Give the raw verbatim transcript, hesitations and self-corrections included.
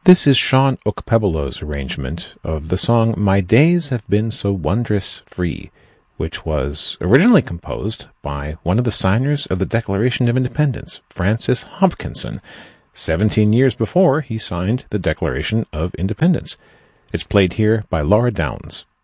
This is Sean Okpebolo's arrangement of the song My Days Have Been So Wondrous Free, which was originally composed by one of the signers of the Declaration of Independence, Francis Hopkinson, seventeen years before he signed the Declaration of Independence. It's played here by Laura Downs.